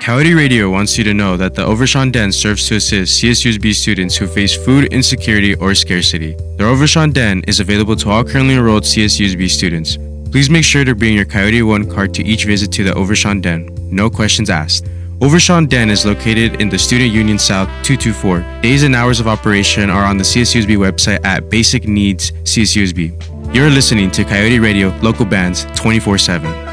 Coyote Radio wants you to know that the Overshawn Den serves to assist CSUSB students who face food insecurity or scarcity. The Overshawn Den is available to all currently enrolled CSUSB students. Please make sure to bring your Coyote One card to each visit to the Overshawn Den. No questions asked. Overshawn Den is located in the Student Union South 224. Days and hours of operation are on the CSUSB website at Basic Needs CSUSB. You're listening to Coyote Radio, local bands 24/7.